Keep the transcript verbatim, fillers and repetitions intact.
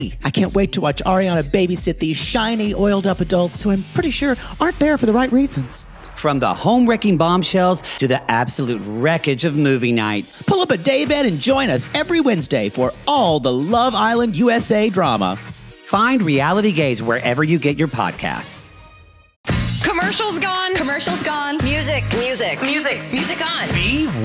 I can't wait to watch Ariana babysit these shiny, oiled-up adults who I'm pretty sure aren't there for the right reasons. From the home-wrecking bombshells to the absolute wreckage of movie night. Pull up a daybed and join us every Wednesday for all the Love Island U S A drama. Find Reality Gaze wherever you get your podcasts. Commercials gone. Commercials gone. Music, music, music, music on. Be